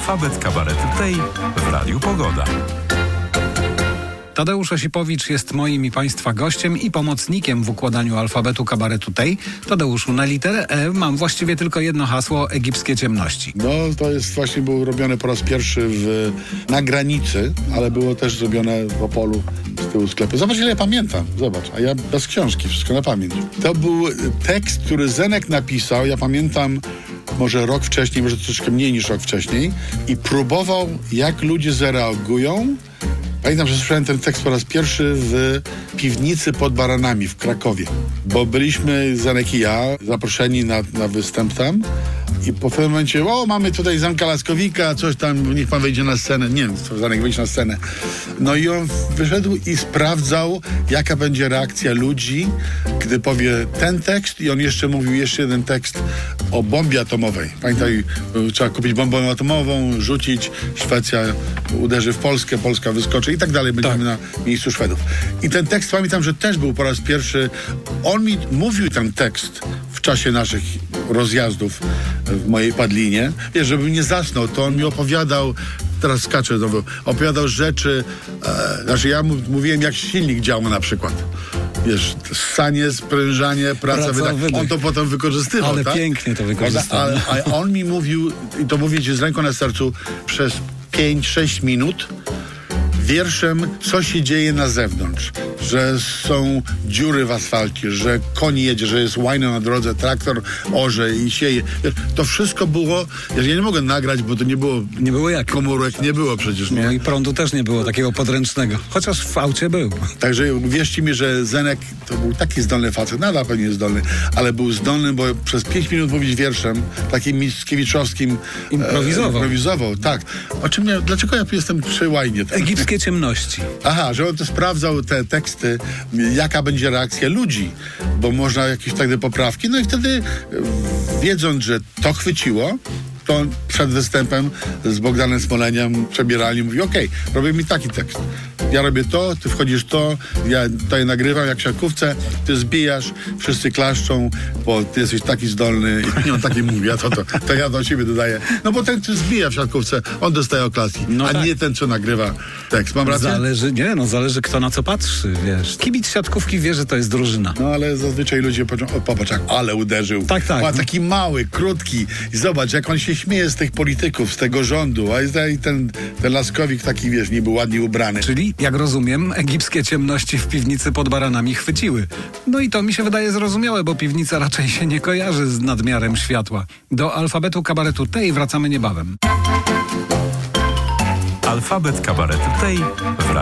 Alfabet kabaretu tej w Radiu Pogoda. Tadeusz Osipowicz jest moim i Państwa gościem i pomocnikiem w układaniu alfabetu kabaretu tej. Tadeuszu, na literę E mam właściwie tylko jedno hasło: egipskie ciemności. No, to jest właśnie było robione po raz pierwszy na granicy, ale było też zrobione w Opolu z tyłu sklepu. Zobacz, ile ja pamiętam. Zobacz, a ja bez książki, wszystko na pamięć. To był tekst, który Zenek napisał, ja pamiętam, może rok wcześniej, może troszkę mniej niż rok wcześniej, i próbował, jak ludzie zareagują. Pamiętam, że słyszałem ten tekst po raz pierwszy w piwnicy pod Baranami w Krakowie, bo byliśmy, Zenek i ja, zaproszeni na występ tam i po pewnym momencie, mamy tutaj Zenka Laskowika, coś tam, niech pan wejdzie na scenę. Nie wiem, Zenek wejdzie na scenę. No i on wyszedł i sprawdzał, jaka będzie reakcja ludzi, gdy powie ten tekst, i on jeszcze mówił jeden tekst o bombie atomowej. Pamiętaj, trzeba kupić bombę atomową, rzucić, Szwecja uderzy w Polskę, Polska wyskoczy i tak dalej, będziemy na miejscu Szwedów. I ten tekst, pamiętam, że też był po raz pierwszy, on mi mówił ten tekst w czasie naszych rozjazdów w mojej Padlinie. Wiesz, żebym nie zasnął, to on mi opowiadał, teraz skaczę znowu, opowiadał rzeczy, ja mówiłem, jak silnik działa na przykład. Wiesz, ssanie, sprężanie, praca wydech. On to potem wykorzystywał, ale tak? pięknie to wykorzystał. A on mi mówił, i to mówię ci z ręką na sercu, przez 5-6 minut wierszem, co się dzieje na zewnątrz, że są dziury w asfalcie, że koń jedzie, że jest łajno na drodze, traktor orze i sieje. Wiesz, to wszystko było, ja nie mogę nagrać, bo to nie było jak komórek, nie było przecież. Nie? No i prądu też nie było takiego podręcznego, chociaż w aucie był. Także wierzcie mi, że Zenek to był taki zdolny facet, nadal pewnie jest zdolny, ale był zdolny, bo przez 5 minut mówić wierszem, takim mickiewiczowskim improwizował, tak. Dlaczego ja jestem przy łajnie? Egipskie ciemności. Aha, że on to sprawdzał te teksty, jaka będzie reakcja ludzi, bo można jakieś takie poprawki, no i wtedy wiedząc, że to chwyciło, to on przed występem z Bogdanem Smoleniem przebierali, mówi, okej, robię mi taki tekst. Ja robię to, ty wchodzisz to, ja tutaj nagrywam jak w siatkówce, ty zbijasz, wszyscy klaszczą, bo ty jesteś taki zdolny. I on taki mówi, to ja do siebie dodaję. No bo ten, co zbija w siatkówce, on dostaje oklaski, nie ten, co nagrywa tekst. Mam rację? Zależy kto na co patrzy, wiesz. Kibic siatkówki wie, że to jest drużyna. No ale zazwyczaj ludzie powiedzą, popatrz, ale uderzył. Tak. Taki mały, krótki. I zobacz, jak on się śmieje z tych polityków, z tego rządu, a ten Laskowik taki, wiesz, niby ładnie ubrany. Czyli, jak rozumiem, egipskie ciemności w piwnicy pod Baranami chwyciły. No i to mi się wydaje zrozumiałe, bo piwnica raczej się nie kojarzy z nadmiarem światła. Do alfabetu kabaretu tej wracamy niebawem. Alfabet kabaretu tej w